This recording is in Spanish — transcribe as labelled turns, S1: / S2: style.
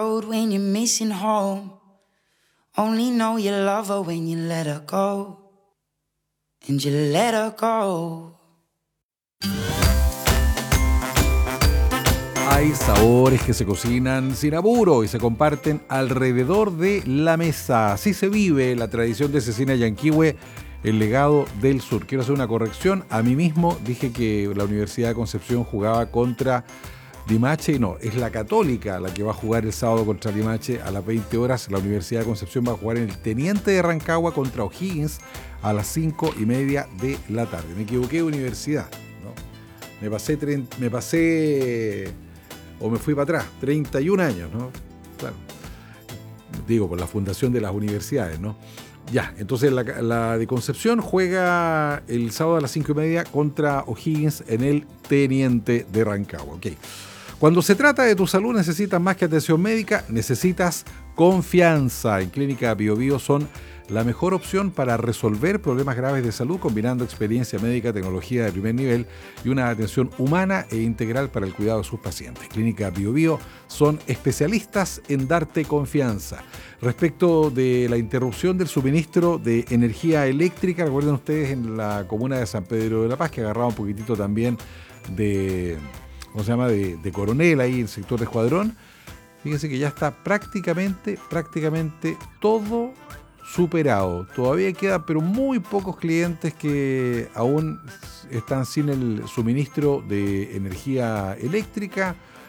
S1: When you're missing home, only know you love her when you let her go, and you let her go.
S2: Hay sabores que se cocinan sin apuro y se comparten alrededor de la mesa. Así se vive la tradición de Cecina Yanquihue, el legado del sur. Quiero hacer una corrección. A mí mismo dije que la Universidad de Concepción jugaba contra Limache, y no, es la Católica la que va a jugar el sábado contra Limache a las 20 horas. La Universidad de Concepción va a jugar en el Teniente de Rancagua contra O'Higgins a las 5:30 de la tarde. Me equivoqué de universidad, ¿no? Me fui para atrás, 31 años, ¿no? Claro. Digo, por la fundación de las universidades, ¿no? Ya, entonces la de Concepción juega el sábado a las 5:30 contra O'Higgins en el Teniente de Rancagua. Ok. Cuando se trata de tu salud necesitas más que atención médica, necesitas confianza. En Clínica Bio Bio son la mejor opción para resolver problemas graves de salud, combinando experiencia médica, tecnología de primer nivel y una atención humana e integral para el cuidado de sus pacientes. Clínica Bio Bio son especialistas en darte confianza. Respecto de la interrupción del suministro de energía eléctrica, recuerden ustedes en la comuna de San Pedro de la Paz, que agarraba un poquitito también de Coronel, ahí en el sector de Escuadrón. Fíjense que ya está prácticamente todo superado. Todavía quedan, pero muy pocos clientes que aún están sin el suministro de energía eléctrica.